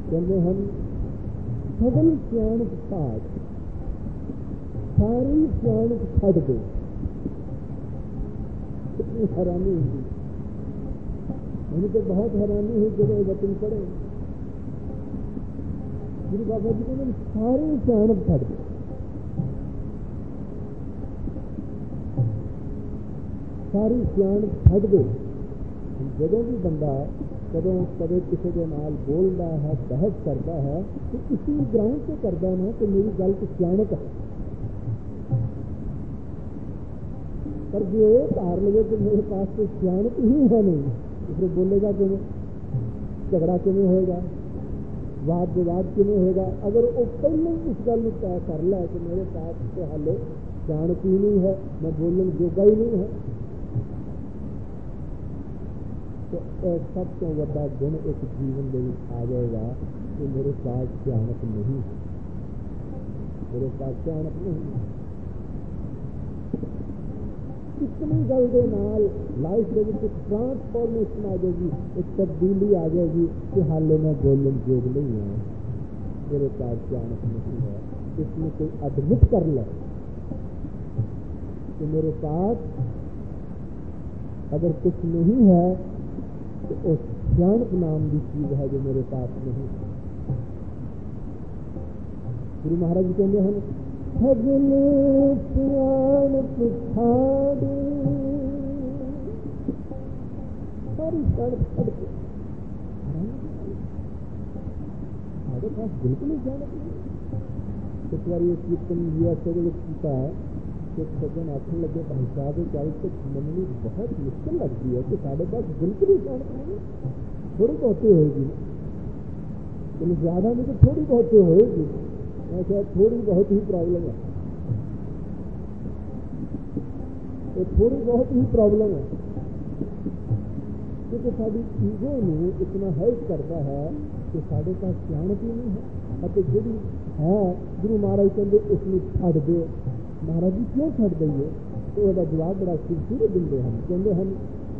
ਕਹਿੰਦੇ ਹਨ ਸਗਲ ਸਿਆਣਪ ਭਾਗ, ਸਾਰੀ ਸਿਆਣਪ ਛੱਡ ਦੇ। ਕਿੰਨੀ ਹੈਰਾਨੀ ਹੁੰਦੀ, ਮੈਨੂੰ ਤਾਂ ਬਹੁਤ ਹੈਰਾਨੀ ਹੋਈ ਜਦੋਂ ਇਹ ਵਚਨ ਪੜ੍ਹੇ। ਗੁਰੂ ਬਾਬਾ ਜੀ ਕਹਿੰਦੇ ਸਾਰੀ ਸਿਆਣਪ ਛੱਡ ਦੇ, ਸਾਰੀ ਸਿਆਣਪ ਛੱਡ ਦੇ। ਜਦੋਂ ਵੀ ਬੰਦਾ ਕਦੇ ਕਿਸੇ ਦੇ ਨਾਲ ਬੋਲਦਾ ਹੈ, ਬਹਿਸ ਕਰਦਾ ਹੈ, तो इसी ग्राउंड से करता है कि मेरी गल तो सियाणप है। पर जो धार लगे कि मेरे पास तो सियाणप ही है नहीं, तो फिर बोलेगा किमें, झगड़ा किमें होएगा, वाद विवाद किमें होएगा। अगर वो पहले ही इस गल को तय कर लै कि मेरे पास तो हाले सियाणप ही नहीं है, मैं बोलने जोगा ही नहीं है, तो सब तो वड्डा गुण एक जीवन के आ जाएगा कि मेरे पास सियाणप नहीं है, मेरे पास सियाणप नहीं है। इतनी गल के नाल लाइफ के एक ट्रांसफॉर्मेशन आ जाएगी, एक तब्दीली आ जाएगी कि हाले मैं बोलन जोग नहीं है, मेरे पास सियाणप नहीं है। इसमें कोई एडमिट कर ले कि मेरे पास अगर कुछ नहीं है तो उस सियाणप नाम की चीज है जो मेरे पास नहीं है। गुरु महाराज जी कहते हैं सगल सियाणप छाड़, सारी सियाणप छड़ के हमारे पास बिल्कुल ही सियाणप नहीं। एक बार ये कीर्तन यूएसए किया है, एक सज्जन आखने लगे भाई साहब चल तो मननी बहुत मुश्किल लगती है कि साढ़े पास बिल्कुल ही सियाणप नहीं, थोड़ी बहुती होगी, लेकिन ज़्यादा नहीं तो थोड़ी बहुती होगी, ऐसा थोड़ी बहुत ही प्रॉब्लम है, तो थोड़ी बहुत ही प्रॉब्लम है क्योंकि साड़ी चीज़ों में इतना हेल्प करता है कि साढ़े पास सियाणप ही नहीं है। और जी है गुरु महाराज कहते इसमें छड़ दे। महाराज जी क्यों छड़ दईए, तो वह जवाब बड़ा खूबसूरत दिंदे हैं, कहते हैं